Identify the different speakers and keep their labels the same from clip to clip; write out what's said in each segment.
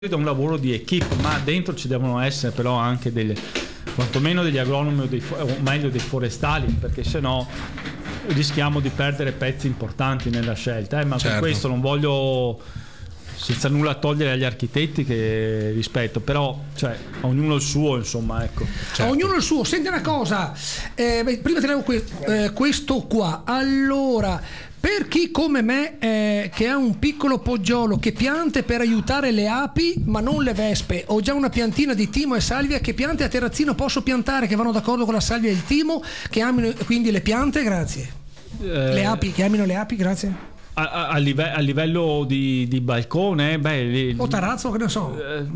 Speaker 1: da un lavoro di equipe, ma dentro ci devono essere però anche quantomeno degli agronomi o meglio dei forestali, perché sennò rischiamo di perdere pezzi importanti nella scelta, ma
Speaker 2: certo.
Speaker 1: Per questo non voglio, senza nulla togliere agli architetti che rispetto, però cioè ognuno il suo, insomma, ecco.
Speaker 3: Certo. Ognuno il suo. Senti una cosa, prima ti leggo questo qua. Allora, per chi come me che ha un piccolo poggiolo che piante per aiutare le api ma non le vespe, ho già una piantina di timo e salvia, che piante a terrazzino posso piantare che vanno d'accordo con la salvia e il timo, che amino quindi le piante? Grazie. Le api, che amino le api? Grazie.
Speaker 1: A livello di balcone,
Speaker 3: o terrazzo, che ne so.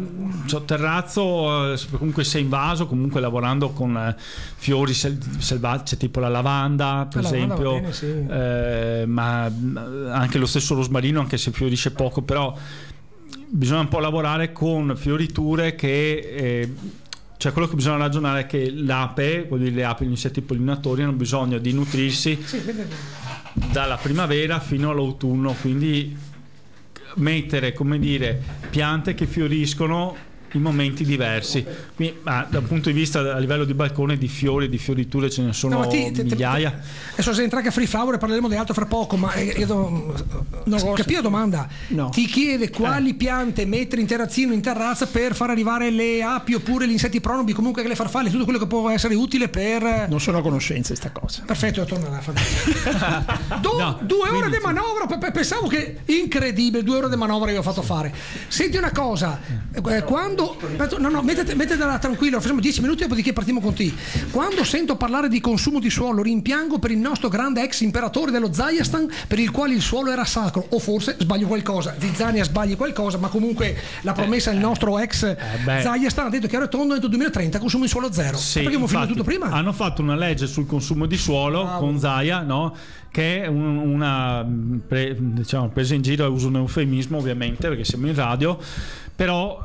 Speaker 1: Terrazzo, comunque sei invaso, comunque lavorando con fiori selvatici tipo la lavanda, per esempio,
Speaker 3: bene, sì.
Speaker 1: Ma anche lo stesso rosmarino, anche se fiorisce poco, però bisogna un po' lavorare con fioriture che cioè quello che bisogna ragionare è che l'ape, le api, gli insetti pollinatori hanno bisogno di nutrirsi dalla primavera fino all'autunno, quindi mettere, come dire, piante che fioriscono in momenti diversi. Quindi, da un punto di vista a livello di balcone, di fiori, di fioriture ce ne sono migliaia.
Speaker 3: Adesso se entrare a Free Flower parleremo di altro fra poco, ma io capire la domanda. No. Ti chiede quali piante mettere in terrazzino, in terrazza, per far arrivare le api oppure gli insetti pronubi, comunque che le farfalle, tutto quello che può essere utile per...
Speaker 4: Non sono a conoscenza di sta cosa.
Speaker 3: Perfetto, io torno là. 2 ore di manovra, pensavo che incredibile, 2 ore di manovra io ho fatto fare. Senti una cosa, quando mettetela tranquillo, facciamo 10 minuti e dopodiché partiamo con te. Quando sento parlare di consumo di suolo rimpiango per il nostro grande ex imperatore dello Zaistan, per il quale il suolo era sacro, o forse sbaglio qualcosa, Zizzania sbagli qualcosa, ma comunque la promessa del nostro ex Zaistan ha detto chiaro e tondo entro 2030 consumo di suolo zero.
Speaker 1: Sì,
Speaker 3: perché abbiamo finito tutto prima?
Speaker 1: Hanno fatto una legge sul consumo di suolo con Zaia, no? Che è una presa in giro, uso un eufemismo ovviamente perché siamo in radio, però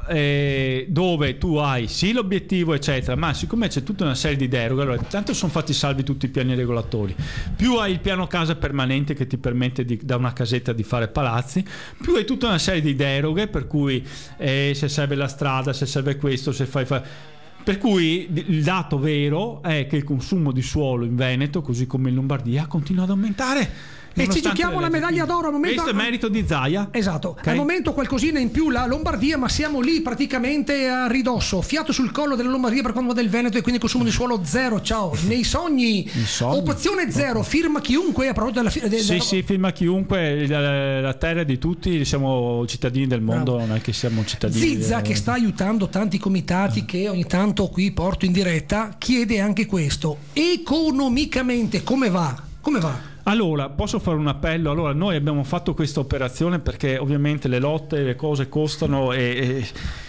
Speaker 1: dove tu hai sì l'obiettivo eccetera, ma siccome c'è tutta una serie di deroghe, allora tanto sono fatti salvi tutti i piani regolatori, più hai il piano casa permanente che ti permette da una casetta di fare palazzi, più hai tutta una serie di deroghe per cui se serve la strada, se serve questo, se fai per cui il dato vero è che il consumo di suolo in Veneto, così come in Lombardia, continua ad aumentare.
Speaker 3: E ci giochiamo la medaglia d'oro al momento.
Speaker 1: Questo è merito di Zaia.
Speaker 3: Esatto, okay. Al momento qualcosina in più la Lombardia, ma siamo lì praticamente a ridosso, fiato sul collo della Lombardia per quanto va del Veneto, e quindi consumo di suolo zero. Ciao, nei sogni. Opzione zero, firma chiunque a proposito della
Speaker 1: sì, firma chiunque, la terra è di tutti, siamo cittadini del mondo. Bravo. Non è che siamo cittadini.
Speaker 3: Zizza, che sta aiutando tanti comitati che ogni tanto qui porto in diretta, chiede anche questo: economicamente come va?
Speaker 1: Allora, posso fare un appello? Allora, noi abbiamo fatto questa operazione perché ovviamente le lotte, le cose costano e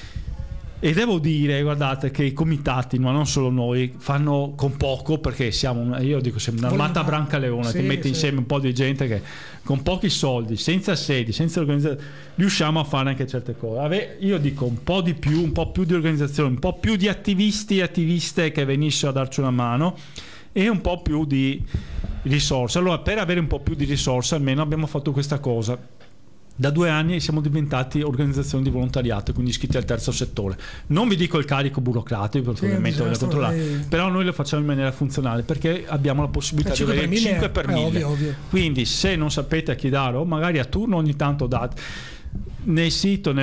Speaker 1: devo dire, guardate, che i comitati, ma non solo noi, fanno con poco, perché siamo un'armata Brancaleona che mette insieme un po' di gente che con pochi soldi, senza sedi, senza organizzazione, riusciamo a fare anche certe cose. Io dico un po' di più, un po' più di organizzazione, un po' più di attivisti e attiviste che venissero a darci una mano e un po' più di risorse. Allora, per avere un po' più di risorse almeno abbiamo fatto questa cosa. Da 2 anni siamo diventati organizzazione di volontariato, quindi iscritti al terzo settore. Non vi dico il carico burocratico, perché ovviamente voglio controllare, però noi lo facciamo in maniera funzionale perché abbiamo la possibilità di avere 5 per 1000. Ovvio. Quindi se non sapete a chi dare, o magari a turno ogni tanto date. Nel sito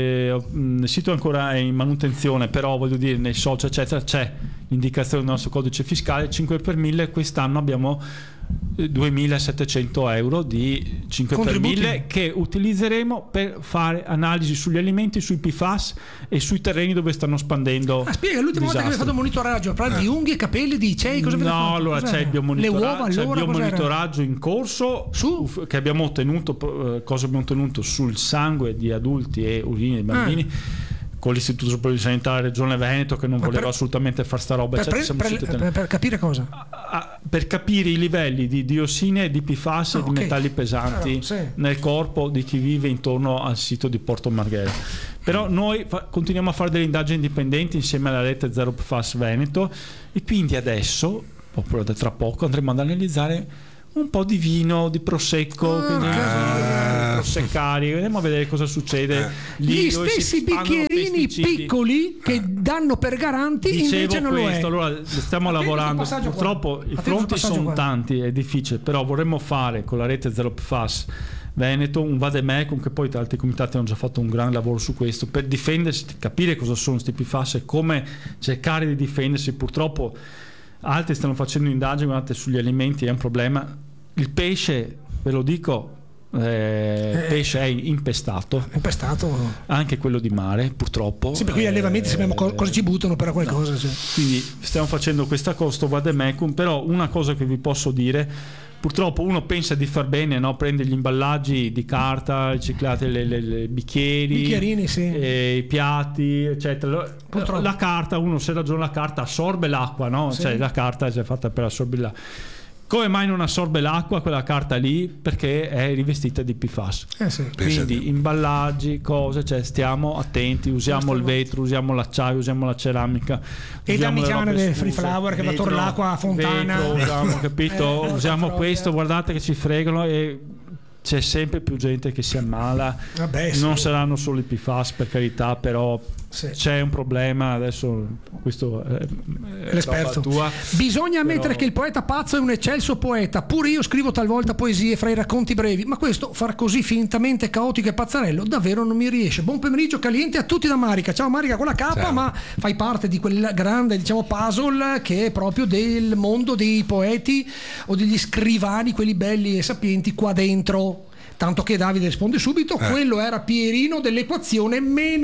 Speaker 1: ancora è in manutenzione, però voglio dire nei social eccetera c'è l'indicazione del nostro codice fiscale 5 per 1000. Quest'anno abbiamo 2.700 euro di 5 per 1000 che utilizzeremo per fare analisi sugli alimenti, sui PFAS e sui terreni dove stanno spandendo.
Speaker 3: Spiega, l'ultima volta che avete fatto monitoraggio, parlare di unghie, capelli, di cei, cosa avete fatto?
Speaker 1: Allora c'è il biomonitoraggio in corso che abbiamo ottenuto, cosa abbiamo ottenuto sul sangue di adulti e urine di bambini con l'Istituto Superiore di Sanità della Regione Veneto, che non voleva assolutamente fare sta roba.
Speaker 3: Per capire cosa?
Speaker 1: Per capire i livelli di diossine e di PFAS e di metalli pesanti nel corpo di chi vive intorno al sito di Porto Marghera. Però noi continuiamo a fare delle indagini indipendenti insieme alla rete Zero PFAS Veneto, e quindi adesso, proprio tra poco, andremo ad analizzare un po' di vino, di prosecco. fanno seccare, andiamo a vedere cosa succede.
Speaker 3: Gli stessi bicchierini piccoli che danno per garanti, invece non lo è.
Speaker 1: Allora stiamo lavorando, purtroppo i fronti sono tanti, è difficile, però vorremmo fare con la rete Zero PFAS Veneto un vademecum, che poi altri comitati hanno già fatto un gran lavoro su questo, per difendersi, capire cosa sono questi PFAS e come cercare di difendersi. Purtroppo altri stanno facendo indagini, guardate, sugli alimenti è un problema. Il pesce, ve lo dico, pesce è impestato, anche quello di mare, purtroppo.
Speaker 3: Sì, perché gli allevamenti sappiamo cosa ci buttano per qualcosa. Cioè.
Speaker 1: Quindi stiamo facendo questa cosa vademecum, però una cosa che vi posso dire, purtroppo uno pensa di far bene, no? Prende gli imballaggi di carta riciclate, le bicchierini, sì. I piatti, eccetera. Purtroppo. La carta, uno se ragiona, la carta assorbe l'acqua, no? Sì. Cioè la carta è fatta per assorbire l'acqua. Come mai non assorbe l'acqua quella carta lì? Perché è rivestita di PFAS.
Speaker 3: Sì.
Speaker 1: Quindi imballaggi, cose, cioè stiamo attenti, usiamo il vetro, usiamo l'acciaio, usiamo la ceramica.
Speaker 3: E damigiane del free flower che va attorno all'acqua a fontana.
Speaker 1: Vetro, usiamo, capito? Usiamo questo, guardate che ci fregano e c'è sempre più gente che si ammala. Non saranno solo i PFAS, per carità, però c'è un problema. Adesso questo è
Speaker 3: l'esperto tua. Bisogna ammettere che il poeta pazzo è un eccelso poeta. Pure io scrivo talvolta poesie fra i racconti brevi, ma questo far così fintamente caotico e pazzarello davvero non mi riesce. Buon pomeriggio caliente a tutti da Marica. Ciao Marica con la K. Ciao. Ma fai parte di quel grande, diciamo, puzzle che è proprio del mondo dei poeti o degli scrivani, quelli belli e sapienti qua dentro. Tanto che Davide risponde subito, quello era Pierino dell'equazione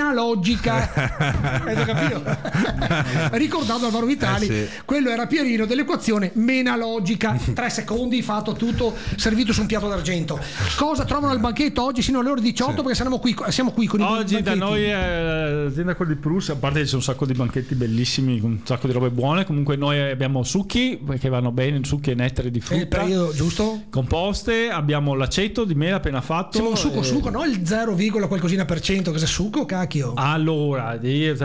Speaker 3: menalogica. Avete capito? Ricordato Alvaro Vitali, quello era Pierino dell'equazione menalogica. 3 secondi, fatto tutto, servito su un piatto d'argento. Cosa trovano al banchetto oggi sino alle ore 18? Perché siamo qui con i
Speaker 1: oggi
Speaker 3: banchetti.
Speaker 1: Da noi l'azienda con di Prus, a parte che c'è un sacco di banchetti bellissimi, un sacco di robe buone. Comunque noi abbiamo succhi che vanno bene, succhi e nettari di frutta.
Speaker 3: Il periodo giusto?
Speaker 1: Composte, abbiamo l'aceto di mela appena fatto.
Speaker 3: Siamo un succo, no? Il 0, qualcosina per cento. Cos'è succo, cacchio?
Speaker 1: Allora,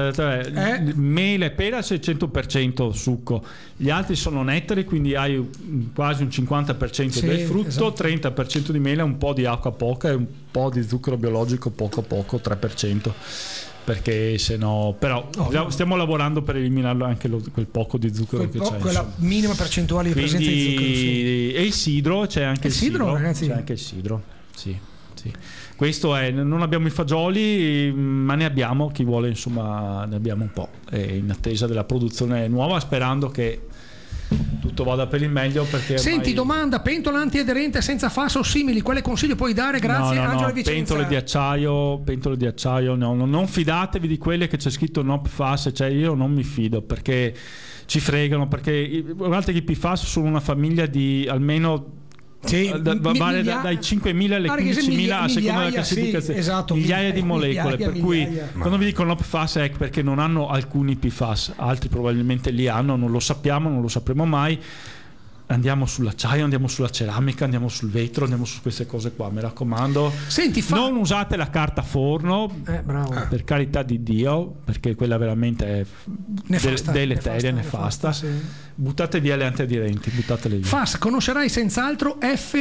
Speaker 1: mela e pera c'è 100% succo. Gli altri sono nettari, quindi hai quasi un 50% del frutto, esatto. 30% di mela, un po' di acqua poca e un po' di zucchero biologico poco, 3%. Perché se no, però stiamo lavorando per eliminarlo anche quel poco di zucchero che c'è,
Speaker 3: quella minima percentuale di presenza di zucchero, sì.
Speaker 1: E il sidro, c'è anche il sidro,
Speaker 3: ragazzi.
Speaker 1: C'è anche il sidro, sì. Questo è, non abbiamo i fagioli, ma ne abbiamo, chi vuole, insomma, ne abbiamo un po', in attesa della produzione nuova, sperando che tutto vada per il meglio. Perché
Speaker 3: senti, domanda: pentola antiaderente senza FAS o simili, quale consiglio puoi dare? Grazie. Angela Vicenza.
Speaker 1: Pentole di acciaio no, non fidatevi di quelle che c'è scritto no PFAS, cioè io non mi fido, perché ci fregano, perché guardate che i PFAS sono una famiglia di almeno vale dai 5.000 alle 15.000 a seconda della classificazione,
Speaker 3: esatto,
Speaker 1: migliaia di molecole, per cui quando vi dicono PFAS è perché non hanno alcuni PFAS, altri probabilmente li hanno, non lo sappiamo, non lo sapremo mai. Andiamo sull'acciaio, andiamo sulla ceramica, andiamo sul vetro, andiamo su queste cose qua, mi raccomando.
Speaker 3: Senti,
Speaker 1: non usate la carta forno, per carità di Dio, perché quella veramente è deleteria, nefasta.
Speaker 3: Sì.
Speaker 1: Buttate via le antiaderenti, buttatele via.
Speaker 3: FAS, conoscerai senz'altro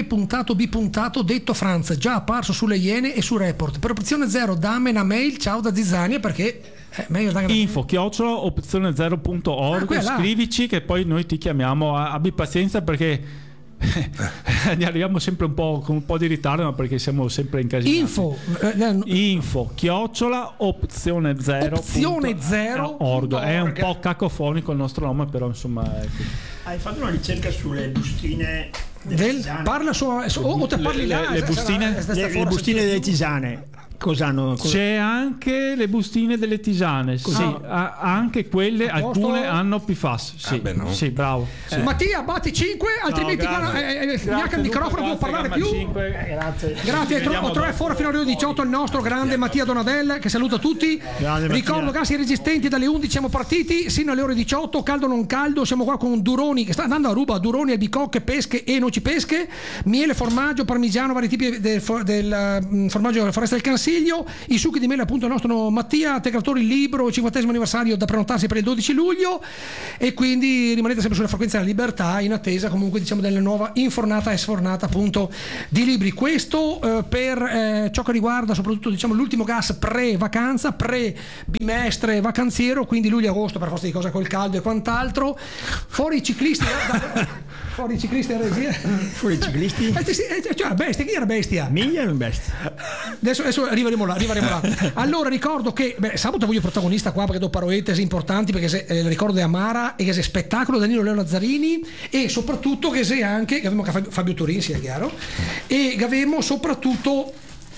Speaker 3: F.B. detto Franz, già apparso sulle Iene e su Report. Per opzione 0 dammi una mail, ciao da Zizzania, perché
Speaker 1: info@opzione0.org, scrivici che poi noi ti chiamiamo. Abbi pazienza perché ne arriviamo sempre con un po' di ritardo, ma perché siamo sempre incasinati. info@opzione0.org. È un po' cacofonico il nostro nome, però insomma
Speaker 2: hai fatto una ricerca sulle bustine
Speaker 3: parla o te parli là,
Speaker 2: le bustine delle tisane.
Speaker 1: C'è anche le bustine delle tisane, sì, anche quelle, alcune hanno PFAS. Sì, sì, bravo. Sì.
Speaker 3: Mattia, batti 5, altrimenti neanche il microfono può parlare più. Grazie. Ho trovato fuori fino alle ore 18 il nostro grande Mattia Donadel, che saluta tutti. Ricordo gas resistenti, dalle 11 siamo partiti sino alle ore 18, caldo non caldo, siamo qua con Duroni che sta andando a ruba, Duroni, albicocche, pesche e noci pesche, miele, formaggio, parmigiano, vari tipi del formaggio Foresta del Cansino, consiglio. I succhi di mela, appunto, il nostro Mattia Tecratori, il libro, 50° anniversario da prenotarsi per il 12 luglio, e quindi rimanete sempre sulla frequenza della libertà in attesa comunque, diciamo, della nuova infornata e sfornata appunto di libri. Questo per ciò che riguarda soprattutto, diciamo, l'ultimo gas pre-vacanza, pre-bimestre vacanziero, quindi luglio-agosto, per forza di cosa col caldo e quant'altro. Fuori i ciclisti fuori i ciclisti a regia.
Speaker 2: Fuori i ciclisti?
Speaker 3: Cioè, bestia, chi era bestia?
Speaker 2: Miglia è un bestia.
Speaker 3: Adesso arriveremo là. Allora ricordo che sabato voglio protagonista qua, perché do paroettesi importanti, perché se ricordo di Amara e che se spettacolo Danilo Leo Lazzarini, e soprattutto che se anche che avevamo Fabio Turin, sia chiaro, e che avevamo soprattutto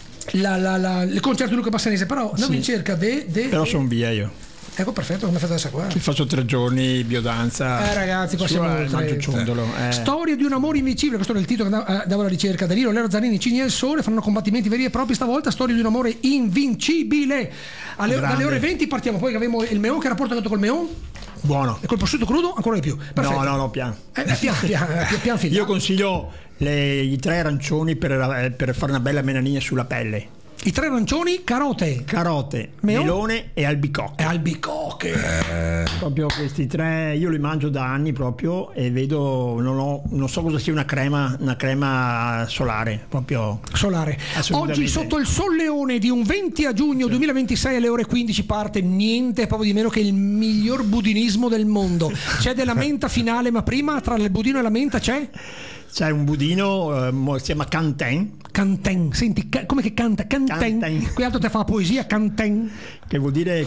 Speaker 3: il concerto di Luca Bassanese, però andiamo in cerca
Speaker 2: però sono via io.
Speaker 3: Ecco, perfetto, come fate adesso qua?
Speaker 2: Ti faccio 3 giorni biodanza.
Speaker 3: Ragazzi, qua siamo
Speaker 2: ciondolo.
Speaker 3: Storia di un amore invincibile, questo era il titolo che andavo alla ricerca. Danilo Leo Zanini, Cigni del Sole faranno combattimenti veri e propri stavolta. Storia di un amore invincibile. Dalle ore 20 partiamo, poi abbiamo il Meon. Che rapporto col Meon?
Speaker 2: Buono.
Speaker 3: E col prosciutto crudo ancora di più. Perfetto.
Speaker 2: No, piano.
Speaker 3: Pian figlio.
Speaker 2: Io consiglio i 3 arancioni per fare una bella menanina sulla pelle.
Speaker 3: I 3 arancioni, carote,
Speaker 2: melone e albicocche. Proprio questi 3 io li mangio da anni proprio, e vedo, non so cosa sia una crema solare, proprio
Speaker 3: solare. Oggi sotto il solleone di un 20 a giugno 2026 alle ore 15 parte niente proprio di meno che il miglior budinismo del mondo. C'è della menta finale, ma prima tra il budino e la menta c'è
Speaker 2: un budino, si chiama Canten.
Speaker 3: Senti, come che canta? Canten. Qui altro te fa la poesia, Canten.
Speaker 2: Che vuol dire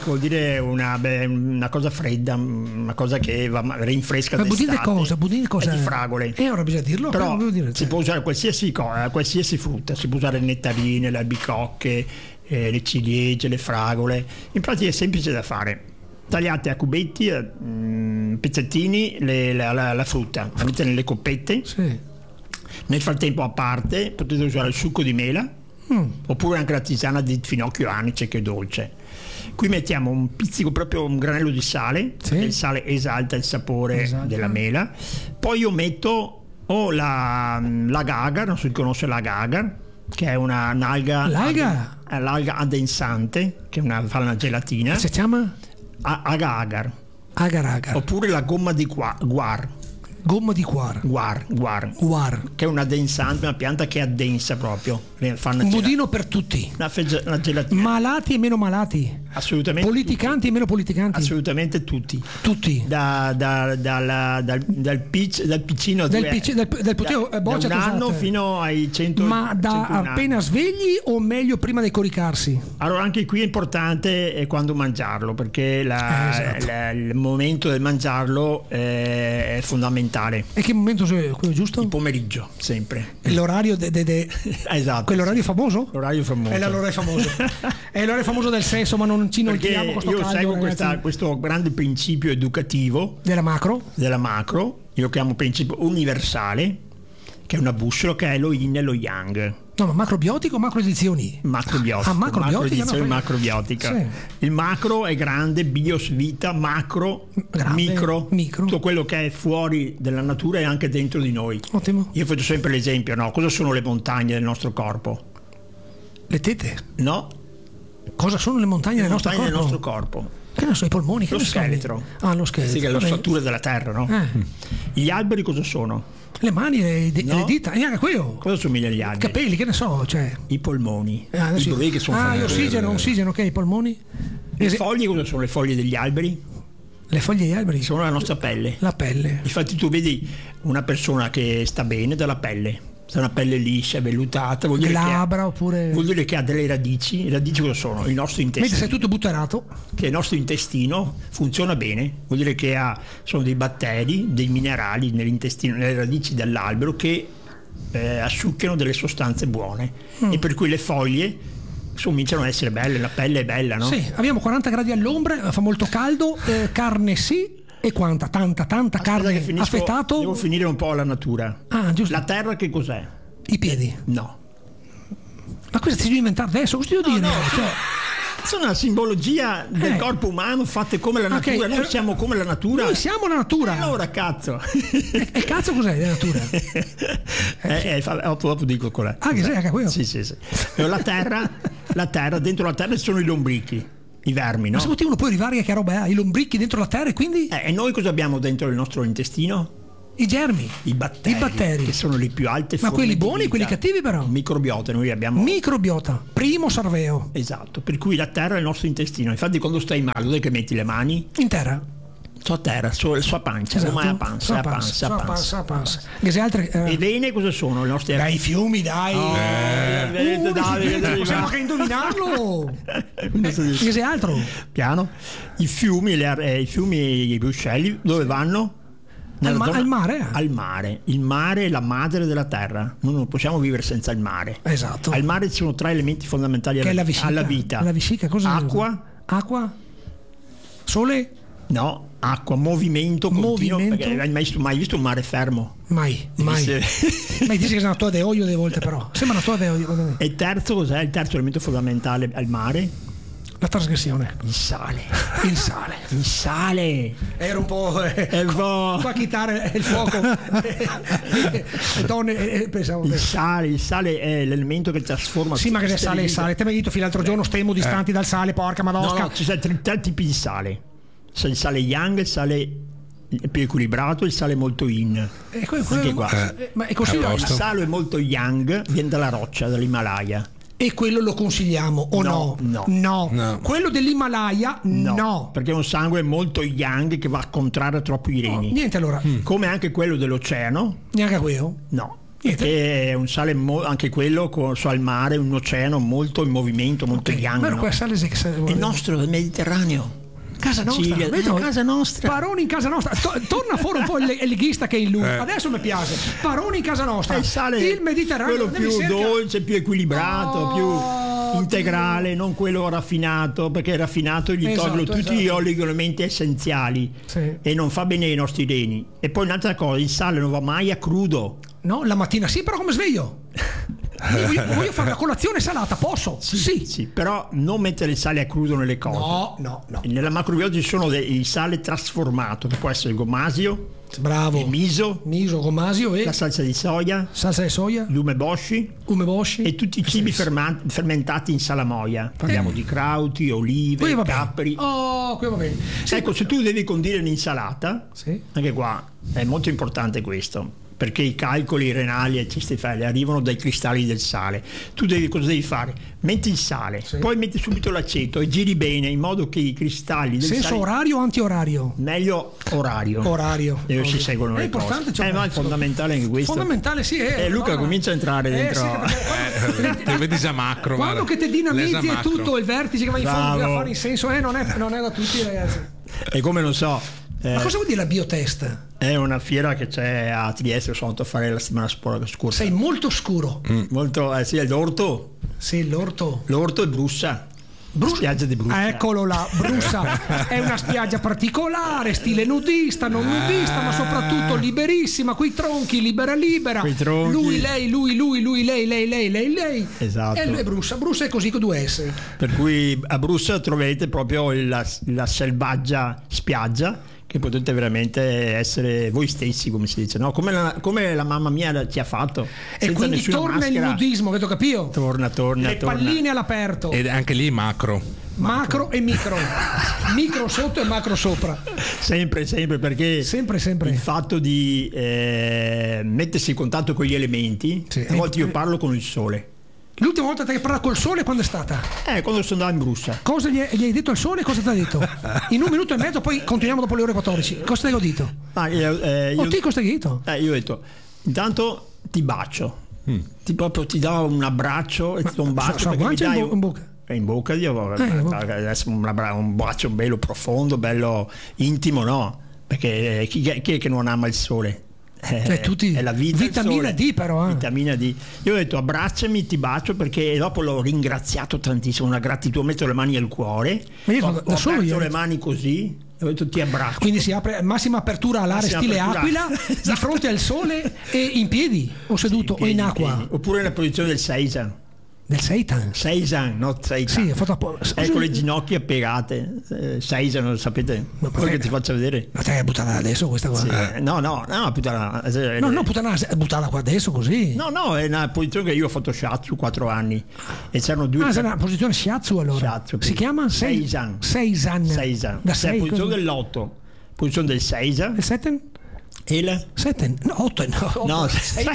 Speaker 2: una cosa fredda, una cosa che rinfresca d'estate.
Speaker 3: Budino cosa?
Speaker 2: È di fragole.
Speaker 3: Ora bisogna dirlo.
Speaker 2: Però si può usare qualsiasi frutta, si può usare le nettarine, le albicocche, le ciliegie, le fragole. In pratica è semplice da fare. Tagliate a cubetti, pezzettini la frutta, la mettete nelle coppette.
Speaker 3: Sì.
Speaker 2: Nel frattempo, a parte, potete usare il succo di mela, oppure anche la tisana di finocchio, anice, che è dolce. Qui mettiamo un pizzico, proprio un granello di sale,
Speaker 3: sì.
Speaker 2: Il sale esalta il sapore della mela. Poi io metto la gagar, non so se conosce la gagar, che è un'alga, l'alga addensante, che fa una gelatina.
Speaker 3: Si chiama?
Speaker 2: Agar. Oppure la gomma di guar.
Speaker 3: Gomma di guar,
Speaker 2: che è un addensante, una pianta che addensa proprio.
Speaker 3: Un budino per tutti.
Speaker 2: Una gelatina.
Speaker 3: Malati e meno malati.
Speaker 2: Assolutamente.
Speaker 3: Politicanti
Speaker 2: tutti.
Speaker 3: e meno politicanti.
Speaker 2: Assolutamente tutti.
Speaker 3: Dal
Speaker 2: piccino
Speaker 3: da un
Speaker 2: anno fino ai 100.
Speaker 3: Ma da appena svegli o meglio prima di coricarsi?
Speaker 2: Allora anche qui è importante quando mangiarlo, perché il momento del mangiarlo è fondamentale.
Speaker 3: E che momento è quello giusto?
Speaker 2: Il pomeriggio, sempre.
Speaker 3: L'orario
Speaker 2: esatto.
Speaker 3: Quell'orario famoso?
Speaker 2: L'orario famoso.
Speaker 3: È l'orario famoso. È l'orario famoso del sesso, ma non ci tiriamo questo caldo.
Speaker 2: Io seguo questo grande principio educativo
Speaker 3: della macro.
Speaker 2: Io lo chiamo principio universale, che è una bussola, che è lo yin e lo yang.
Speaker 3: No, ma macrobiotico o macroedizioni?
Speaker 2: Macrobiotico.
Speaker 3: Macroedizione
Speaker 2: macrobiotica.
Speaker 3: Sì.
Speaker 2: Il macro è grande, bios vita, macro,
Speaker 3: grande, micro.
Speaker 2: Tutto quello che è fuori della natura è anche dentro di noi.
Speaker 3: Ottimo.
Speaker 2: Io faccio sempre l'esempio, no? Cosa sono le montagne del nostro corpo?
Speaker 3: Le tete?
Speaker 2: No.
Speaker 3: Cosa sono le montagne del nostro corpo?
Speaker 2: Del nostro corpo.
Speaker 3: Che ne so, i polmoni?
Speaker 2: Lo scheletro.
Speaker 3: Lo scheletro.
Speaker 2: Sì, che è l'ossatura della terra, no? Gli alberi cosa sono?
Speaker 3: Le mani, le dita, neanche quello.
Speaker 2: Cosa somiglia agli alberi?
Speaker 3: I capelli, che ne so, cioè.
Speaker 2: I polmoni.
Speaker 3: I
Speaker 2: polmoni che sono
Speaker 3: ossigeno, ok, i polmoni.
Speaker 2: Le foglie, cosa sono le foglie degli alberi?
Speaker 3: Le foglie degli alberi?
Speaker 2: Sono la nostra pelle.
Speaker 3: La pelle.
Speaker 2: Infatti tu vedi una persona che sta bene dalla pelle. Se ha una pelle liscia, vellutata, vuol dire che ha delle radici. Le radici cosa sono? Il nostro intestino.
Speaker 3: Mentre sei tutto butterato.
Speaker 2: Che il nostro intestino funziona bene, vuol dire che sono dei batteri, dei minerali nell'intestino, nelle radici dell'albero, che asciucchiano delle sostanze buone. E per cui le foglie cominciano a essere belle, la pelle è bella, no?
Speaker 3: Sì, abbiamo 40 gradi all'ombra, fa molto caldo, carne sì. E quanta? Tanta carne, affettato.
Speaker 2: Devo finire un po' la natura.
Speaker 3: Giusto.
Speaker 2: La terra che cos'è?
Speaker 3: I piedi?
Speaker 2: No.
Speaker 3: Ma questo ti devi inventare adesso? Cosa devo dire?
Speaker 2: Sono una simbologia del corpo umano fatte come la natura. Noi siamo come la natura.
Speaker 3: Noi siamo la natura.
Speaker 2: Allora cazzo.
Speaker 3: E cazzo cos'è la natura?
Speaker 2: Dopo dico qual è.
Speaker 3: Che sei anche quello?
Speaker 2: Sì. La terra La terra, dentro la terra ci sono i lombrichi, i vermi, no?
Speaker 3: Ma secondo te uno può arrivare che roba è? I lombrichi dentro la terra e quindi
Speaker 2: E noi cosa abbiamo dentro il nostro intestino?
Speaker 3: i germi,
Speaker 2: I batteri, che sono le più alte
Speaker 3: ma
Speaker 2: forme
Speaker 3: quelli
Speaker 2: di
Speaker 3: buoni e
Speaker 2: vita.
Speaker 3: quelli cattivi però.
Speaker 2: Il microbiota, noi abbiamo.
Speaker 3: Microbiota, primo sarveo,
Speaker 2: Esatto, per cui la terra è il nostro intestino. Infatti quando stai male, dove che metti le mani?
Speaker 3: in terra.
Speaker 2: Sua terra, sua pancia,
Speaker 3: Esatto.
Speaker 2: ormai a panza,
Speaker 3: Sua panza. Che se altre
Speaker 2: E vene cosa sono? Le nostre
Speaker 3: dai fiumi, dai. Possiamo che indovinarlo. Che se altro?
Speaker 2: Piano. I fiumi, i ruscelli, dove vanno?
Speaker 3: Al
Speaker 2: Nella
Speaker 3: mare?
Speaker 2: Al mare. Il mare è la madre della terra. Noi non possiamo vivere senza il mare.
Speaker 3: Esatto.
Speaker 2: Al mare ci sono 3 elementi fondamentali
Speaker 3: Che è la vescica.
Speaker 2: alla vita.
Speaker 3: La vescica, cosa? Acqua? Sole?
Speaker 2: No, acqua, movimento continuo.
Speaker 3: Movimento.
Speaker 2: Perché hai mai visto un mare fermo?
Speaker 3: Mai. Ma dici che sei una tua de olio delle volte però. Sembra una tua de olio.
Speaker 2: E il terzo cos'è? Il terzo elemento fondamentale al mare?
Speaker 3: La trasgressione.
Speaker 2: Il sale.
Speaker 3: Il sale.
Speaker 2: Il sale.
Speaker 3: Era un po'. Qua chitarra e il fuoco. Le donne pensavo.
Speaker 2: Il sale è l'elemento che trasforma.
Speaker 3: Sì, ma che c'è sale. Te mi hai detto fino l'altro giorno stemmo distanti dal sale, porca madosca.
Speaker 2: No, ci sono 3 tipi di sale. C'è il sale yang, il sale più equilibrato, il sale molto yin. Anche qua.
Speaker 3: Ma è così.
Speaker 2: Il sale è molto yang, viene dalla roccia, dall'Himalaya.
Speaker 3: E quello lo consigliamo o no?
Speaker 2: No.
Speaker 3: Quello dell'Himalaya no.
Speaker 2: Perché è un sangue molto yang che va a contrarre troppo i reni.
Speaker 3: Niente allora.
Speaker 2: Come anche quello dell'oceano.
Speaker 3: Neanche quello?
Speaker 2: No. Perché è un sale anche quello al mare, un oceano molto in movimento, molto yang.
Speaker 3: Ma
Speaker 2: no?
Speaker 3: quel sale
Speaker 2: il nostro è il Mediterraneo.
Speaker 3: Casa nostra,
Speaker 2: vedo? Casa nostra.
Speaker 3: Paroni in casa nostra. Torna fuori un po' il leghista che è in lui. Adesso mi piace. Paroni in casa nostra. Il Mediterraneo,
Speaker 2: quello più dolce, più equilibrato, più integrale, non quello raffinato, perché il raffinato gli tolgono tutti gli oli essenziali e non fa bene ai nostri reni. E poi un'altra cosa, il sale non va mai a crudo.
Speaker 3: No, la mattina sì, però come sveglio? Voglio fare la colazione salata, posso? Sì,
Speaker 2: però non mettere il sale a crudo nelle cose.
Speaker 3: No.
Speaker 2: Nella macrobiota ci sono il sale trasformato, che può essere il gomasio,
Speaker 3: bravo,
Speaker 2: il miso,
Speaker 3: gomasio e
Speaker 2: la salsa di soia, l'umeboshi e tutti i cibi fermentati in salamoia. Parliamo di crauti, olive, capperi.
Speaker 3: Qui va bene.
Speaker 2: Ecco, se tu devi condire l'insalata, anche qua è molto importante questo, perché i calcoli renali e cistefeli arrivano dai cristalli del sale. Tu cosa devi fare? Metti il sale, poi metti subito l'aceto e giri bene in modo che i cristalli del
Speaker 3: senso
Speaker 2: sale...
Speaker 3: orario o antiorario?
Speaker 2: Meglio orario.
Speaker 3: E
Speaker 2: si seguono le cose.
Speaker 3: No,
Speaker 2: è fondamentale anche questo.
Speaker 3: Fondamentale sì.
Speaker 2: Luca comincia a entrare dentro.
Speaker 4: Te vedi già macro.
Speaker 3: Quando che te dinamizzi e tutto il vertice che va in fondo a fare in senso, non è da tutti, ragazzi.
Speaker 2: E come non so.
Speaker 3: Ma cosa vuol dire la Biotest?
Speaker 2: È una fiera che c'è a Trieste, sono andato a fare la settimana scorsa.
Speaker 3: Sei molto scuro.
Speaker 2: Molto, sì, è l'orto.
Speaker 3: Sì, l'orto.
Speaker 2: L'orto è Brussa. Spiaggia di Brussa.
Speaker 3: Eccolo là, Brussa è una spiaggia particolare, stile nudista, non nudista, ma soprattutto liberissima, quei tronchi, libera.
Speaker 2: Quei tronchi.
Speaker 3: Lui, lei.
Speaker 2: Esatto.
Speaker 3: E Brussa è così con 2 S.
Speaker 2: Per cui a Brussa troverete proprio la selvaggia spiaggia, che potete veramente essere voi stessi, come si dice, no? Come la mamma mia ci ha fatto.
Speaker 3: E quindi torna
Speaker 2: maschera.
Speaker 3: Il nudismo, che ho capito?
Speaker 2: Torna.
Speaker 3: Le palline all'aperto.
Speaker 4: Ed anche lì macro
Speaker 3: e micro. Micro sotto e macro sopra.
Speaker 2: Sempre, perché
Speaker 3: sempre.
Speaker 2: il fatto di mettersi in contatto con gli elementi, a volte io parlo con il sole.
Speaker 3: L'ultima volta che hai parlato col sole quando è stata?
Speaker 2: Quando sono andato in Brussa.
Speaker 3: Cosa gli hai detto al sole? Cosa ti ha detto? In 1 minuto e mezzo, poi continuiamo dopo le ore 14. Cosa ti ho detto? Cosa ti hai detto?
Speaker 2: Io ho detto, intanto ti bacio. Ti do un abbraccio e ti do un bacio.
Speaker 3: In bocca?
Speaker 2: In bocca adesso un bacio bello profondo, bello intimo, no? Perché chi è che non ama il sole?
Speaker 3: Tutti.
Speaker 2: È la vita,
Speaker 3: vitamina D però.
Speaker 2: Vitamina D. Io ho detto abbracciami, ti bacio, perché dopo l'ho ringraziato tantissimo, una gratitudine, metto le mani al cuore, ho aperto le mani così, ho detto ti abbraccio.
Speaker 3: Quindi si apre massima apertura alare stile aquila, di fronte al sole e in piedi o seduto o in acqua.
Speaker 2: Oppure nella posizione del Seisan.
Speaker 3: Del seitan?
Speaker 2: Seitan, no seitan.
Speaker 3: Sì, ho fatto
Speaker 2: con le ginocchia piegate. Seitan, lo sapete? Quello che ti faccio vedere.
Speaker 3: Ma te è buttata adesso questa qua?
Speaker 2: Sì. No, puttana.
Speaker 3: No, puttana, è buttata qua adesso così?
Speaker 2: No, è una posizione che io ho fatto shiatsu 4 anni e c'erano due.
Speaker 3: È una posizione shiatsu allora?
Speaker 2: Shiatsu,
Speaker 3: si chiama?
Speaker 2: Seitan.
Speaker 3: Da
Speaker 2: sei, posizione dell'8, posizione del Seitan.
Speaker 3: Il setten?
Speaker 2: Il
Speaker 3: 7? No, 8 no.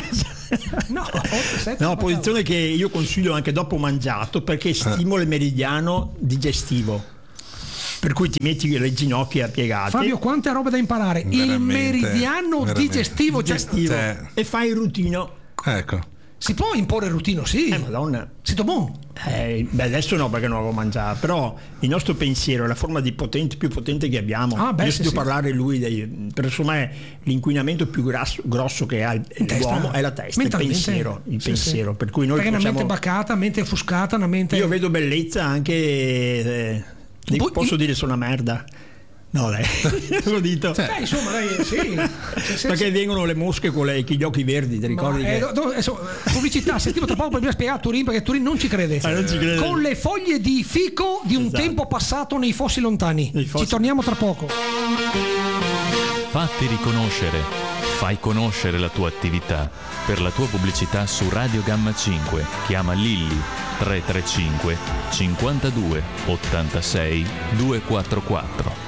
Speaker 2: No, posizione che io consiglio anche dopo mangiato perché stimola il meridiano digestivo. Per cui ti metti le ginocchia piegate.
Speaker 3: Fabio, quanta roba da imparare. Il meridiano digestivo.
Speaker 2: E fai il routino.
Speaker 4: Ecco.
Speaker 3: Si può imporre routine, sì.
Speaker 2: Madonna.
Speaker 3: Sito buono.
Speaker 2: Adesso no, perché non avevo mangiato. Però il nostro pensiero è la forma più potente che abbiamo. Io sento parlare lui per insomma l'inquinamento più grosso che ha l'uomo è la testa, il pensiero. Sì. Per cui noi
Speaker 3: perché una mente baccata, mente offuscata, una mente.
Speaker 2: Io vedo bellezza anche. Posso dire sono una merda. No, dai, lo dito.
Speaker 3: Insomma, dai, sì.
Speaker 2: Perché vengono le mosche con gli occhi verdi, ti ricordi?
Speaker 3: Pubblicità, sentivo tra poco per spiegare a Turin perché Turin non ci crede. Con le foglie di fico di un tempo passato nei fossi lontani. Ci torniamo tra poco.
Speaker 5: Fatti riconoscere. Fai conoscere la tua attività. Per la tua pubblicità su Radio Gamma 5 chiama Lilli 335 52 86 244.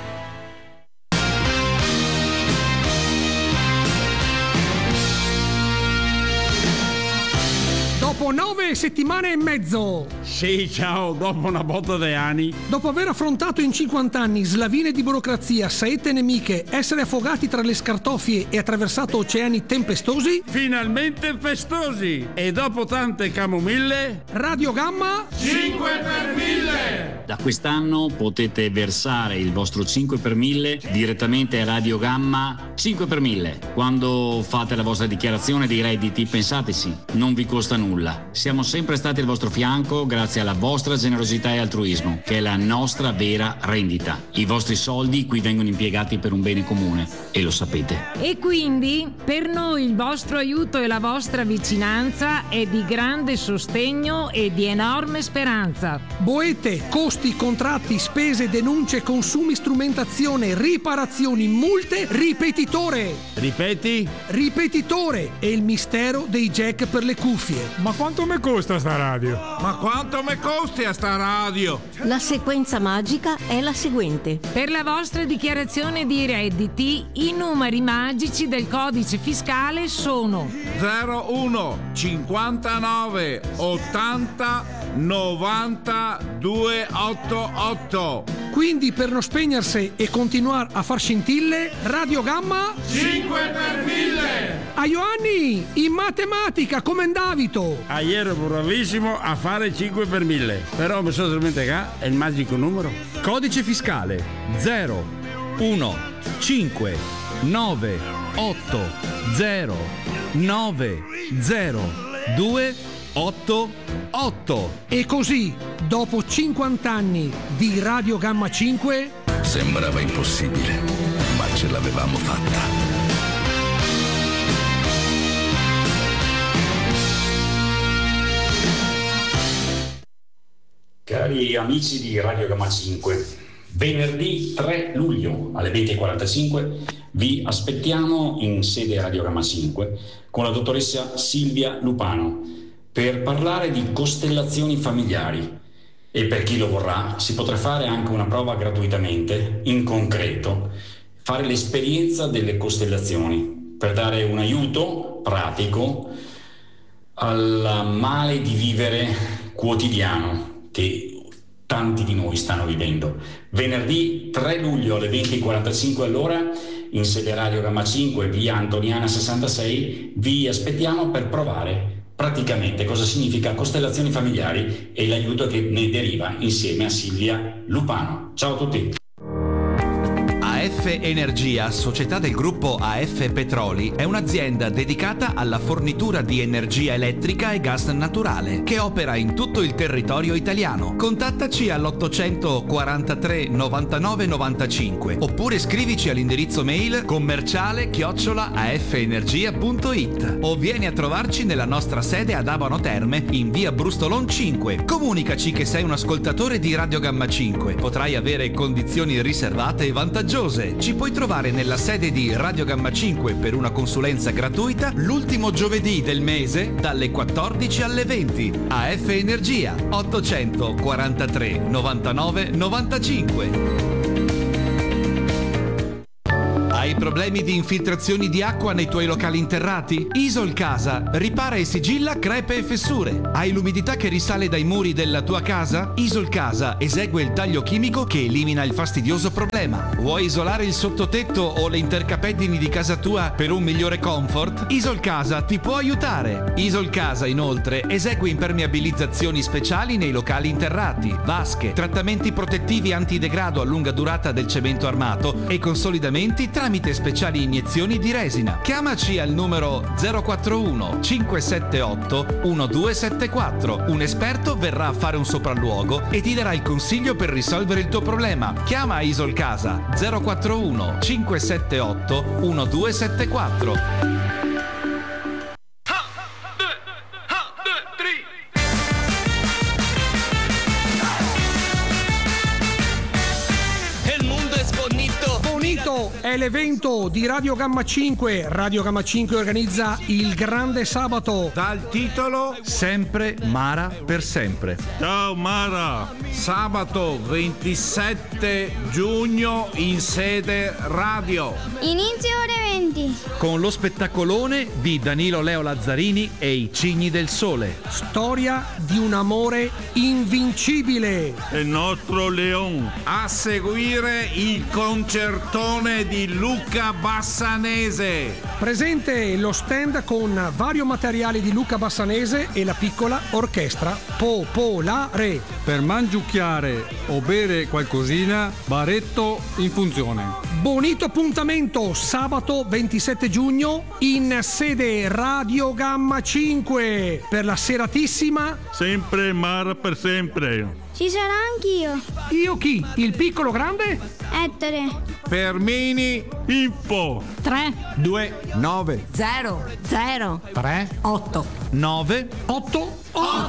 Speaker 3: Dopo 9 settimane e mezzo.
Speaker 6: Sì, ciao, dopo una botta di anni.
Speaker 3: Dopo aver affrontato in 50 anni slavine di burocrazia, saette nemiche, essere affogati tra le scartoffie e attraversato oceani tempestosi.
Speaker 6: Finalmente festosi! E dopo tante camomille.
Speaker 3: Radio Gamma
Speaker 6: 5 per 1000!
Speaker 7: Da quest'anno potete versare il vostro 5 per 1000 direttamente a Radio Gamma 5 per 1000. Quando fate la vostra dichiarazione dei redditi, pensateci, non vi costa nulla. Siamo sempre stati al vostro fianco grazie alla vostra generosità e altruismo, che è la nostra vera rendita. I vostri soldi qui vengono impiegati per un bene comune e lo sapete.
Speaker 8: E quindi per noi il vostro aiuto e la vostra vicinanza è di grande sostegno e di enorme speranza.
Speaker 3: Boete, costi, contratti, spese, denunce, consumi, strumentazione, riparazioni, multe, ripetitore.
Speaker 6: Ripeti?
Speaker 3: Ripetitore è il mistero dei jack per le cuffie.
Speaker 9: Ma quanto mi costa sta radio?
Speaker 6: Ma quanto mi costi a sta radio?
Speaker 10: La sequenza magica è la seguente.
Speaker 8: Per la vostra dichiarazione di redditi, i numeri magici del codice fiscale sono
Speaker 6: 01 59 80 90 288.
Speaker 3: Quindi per non spegnersi e continuare a far scintille, Radio Gamma
Speaker 6: 5 per 1000.
Speaker 3: A Ioanni, in matematica come Davito.
Speaker 6: Ieri ero bravissimo a fare 5 per 1000, però mi sono dimenticato è il magico numero.
Speaker 11: Codice fiscale 0 1 5 9 8 0 9 0 2 8 8.
Speaker 3: E così, dopo 50 anni di Radio Gamma 5,
Speaker 12: sembrava impossibile, ma ce l'avevamo fatta.
Speaker 13: Cari amici di Radio Gamma 5, venerdì 3 luglio alle 20:45 vi aspettiamo in sede Radio Gamma 5 con la dottoressa Silvia Lupano per parlare di costellazioni familiari, e per chi lo vorrà si potrà fare anche una prova gratuitamente, in concreto, fare l'esperienza delle costellazioni per dare un aiuto pratico al male di vivere quotidiano che tanti di noi stanno vivendo. Venerdì 3 luglio alle 20:45 all'ora in sede Radio Gamma 5, via Antoniana 66, vi aspettiamo per provare praticamente cosa significa costellazioni familiari e l'aiuto che ne deriva insieme a Silvia Lupano. Ciao a tutti.
Speaker 11: AF Energia, società del gruppo AF Petroli, è un'azienda dedicata alla fornitura di energia elettrica e gas naturale, che opera in tutto il territorio italiano. Contattaci all'843 99 95 oppure scrivici all'indirizzo mail commerciale@afenergia.it o vieni a trovarci nella nostra sede ad Abano Terme in via Brustolon 5. Comunicaci che sei un ascoltatore di Radio Gamma 5. Potrai avere condizioni riservate e vantaggiose. Ci puoi trovare nella sede di Radio Gamma 5 per una consulenza gratuita l'ultimo giovedì del mese dalle 14 alle 20. AF Energia 843 99 95. Hai problemi di infiltrazioni di acqua nei tuoi locali interrati? Isol Casa ripara e sigilla crepe e fessure. Hai l'umidità che risale dai muri della tua casa? Isol Casa esegue il taglio chimico che elimina il fastidioso problema. Vuoi isolare il sottotetto o le intercapeddini di casa tua per un migliore comfort? Isol Casa ti può aiutare. Isol Casa inoltre esegue impermeabilizzazioni speciali nei locali interrati, vasche, trattamenti protettivi antidegrado a lunga durata del cemento armato e consolidamenti tramite speciali iniezioni di resina. Chiamaci al numero 041 578 1274. Un esperto verrà a fare un sopralluogo e ti darà il consiglio per risolvere il tuo problema. Chiama Isol Casa 041 578 1274.
Speaker 3: È l'evento di Radio Gamma 5. Radio Gamma 5 organizza il Grande Sabato
Speaker 6: dal titolo
Speaker 11: Sempre Mara per sempre.
Speaker 9: Ciao Mara!
Speaker 6: Sabato 27 giugno in sede radio.
Speaker 14: Inizio ore 20.
Speaker 11: Con lo spettacolone di Danilo Leo Lazzarini e i Cigni del Sole.
Speaker 3: Storia di un amore invincibile.
Speaker 9: Il nostro Leon.
Speaker 6: A seguire il concertone di Luca Bassanese.
Speaker 3: Presente lo stand con vario materiale di Luca Bassanese e la piccola orchestra popolare.
Speaker 9: Per mangiucchiare o bere qualcosina, baretto in funzione.
Speaker 3: Bonito appuntamento sabato 27 giugno in sede Radio Gamma 5 per la seratissima
Speaker 9: Sempre Mara per sempre.
Speaker 14: Ci sarà anch'io.
Speaker 3: Io chi? Il piccolo grande?
Speaker 14: Ettore.
Speaker 6: Permini.
Speaker 9: Info
Speaker 8: 3
Speaker 4: 2 9
Speaker 10: 0 0
Speaker 4: 3
Speaker 10: 8
Speaker 11: 9
Speaker 3: 8 8